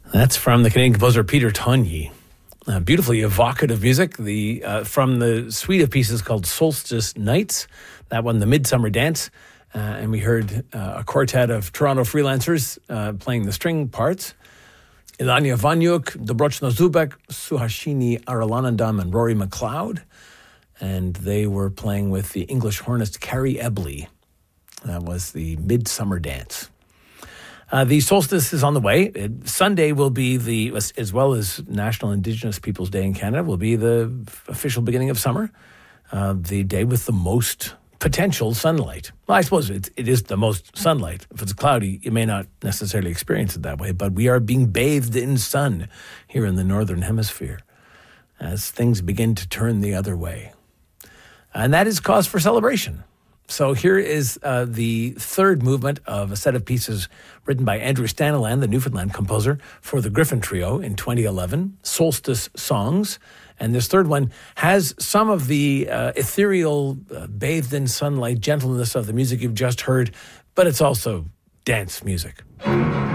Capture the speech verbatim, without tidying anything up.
That's from the Canadian composer Peter Tonyi. Uh, beautifully evocative music the uh, from the suite of pieces called Solstice Nights. That one, the Midsummer Dance. Uh, and we heard uh, a quartet of Toronto freelancers uh, playing the string parts. Ilania Vanyuk, Dobrochna Zubek, Suhashini Aralanandam, and Rory McLeod. And they were playing with the English hornist Carrie Ebley. That was the Midsummer Dance. Uh, the solstice is on the way. It, Sunday will be the, as well as National Indigenous Peoples Day in Canada, will be the official beginning of summer. Uh, the day with the most potential sunlight. Well, I suppose it, it is the most sunlight. If it's cloudy, you may not necessarily experience it that way, but we are being bathed in sun here in the Northern Hemisphere as things begin to turn the other way. And that is cause for celebration. So here is uh, the third movement of a set of pieces written by Andrew Staniland, the Newfoundland composer, for the Griffin Trio in twenty eleven, Solstice Songs. And this third one has some of the uh, ethereal, uh, bathed in sunlight gentleness of the music you've just heard, but it's also dance music.